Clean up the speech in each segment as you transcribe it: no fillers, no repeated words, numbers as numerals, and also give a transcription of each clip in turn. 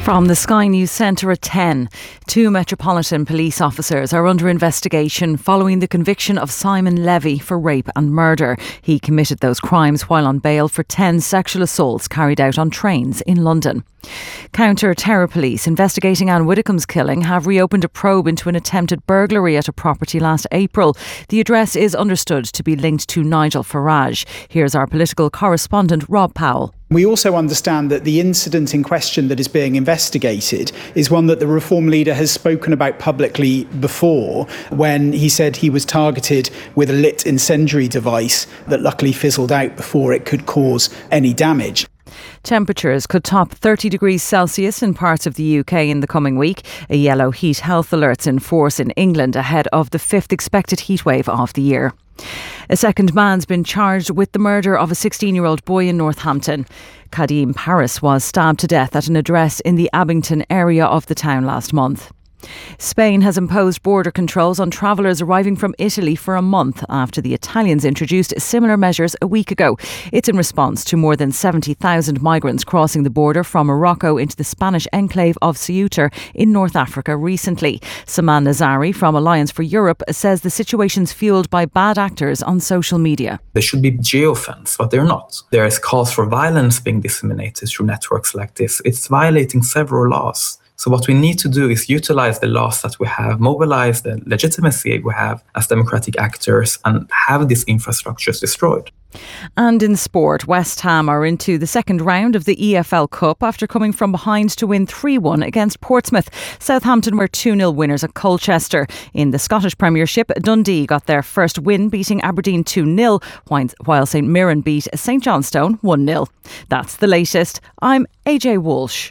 From the Sky News Centre at 10, two Metropolitan Police officers are under investigation following the conviction of Simon Levy for rape and murder. He committed those crimes while on bail for 10 sexual assaults carried out on trains in London. Counter-terror police investigating Anne Widdecombe's killing have reopened a probe into an attempted burglary at a property last April. The address is understood to be linked to Nigel Farage. Here's our political correspondent Rob Powell. We also understand that the incident in question that is being investigated is one that the Reform leader has spoken about publicly before, when he said he was targeted with a lit incendiary device that luckily fizzled out before it could cause any damage. Temperatures could top 30 degrees Celsius in parts of the UK in the coming week. A yellow heat health alert's in force in England ahead of the fifth expected heatwave of the year. A second man's been charged with the murder of a 16-year-old boy in Northampton. Kadim Paris was stabbed to death at an address in the Abington area of the town last month. Spain has imposed border controls on travellers arriving from Italy for a month after the Italians introduced similar measures a week ago. It's in response to more than 70,000 migrants crossing the border from Morocco into the Spanish enclave of Ceuta in North Africa recently. Saman Nazari from Alliance for Europe says the situation's fuelled by bad actors on social media. They should be geofence, but they're not. There is cause for violence being disseminated through networks like this. It's violating several laws. So what we need to do is utilize the laws that we have, mobilize the legitimacy we have as democratic actors, and have these infrastructures destroyed. And in sport, West Ham are into the second round of the EFL Cup after coming from behind to win 3-1 against Portsmouth. Southampton were 2-0 winners at Colchester. In the Scottish Premiership, Dundee got their first win, beating Aberdeen 2-0, while St Mirren beat St Johnstone 1-0. That's the latest. I'm AJ Walsh.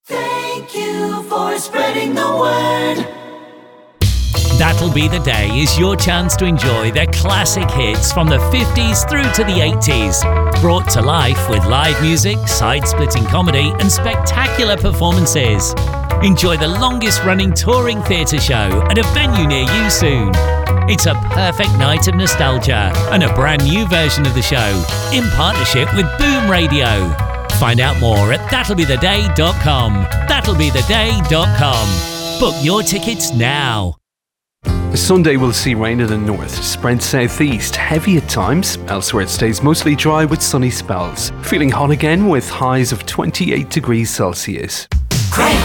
Thank you for spreading the word. That'll Be the Day is your chance to enjoy the classic hits from the 50s through to the 80s. Brought to life with live music, side-splitting comedy and spectacular performances. Enjoy the longest-running touring theatre show at a venue near you soon. It's a perfect night of nostalgia and a brand new version of the show in partnership with Boom Radio. Find out more at that'llbetheday.com. That'llbetheday.com. Book your tickets now. Sunday will see rain in the north, spread southeast, heavy at times. Elsewhere it stays mostly dry with sunny spells. Feeling hot again with highs of 28 degrees Celsius.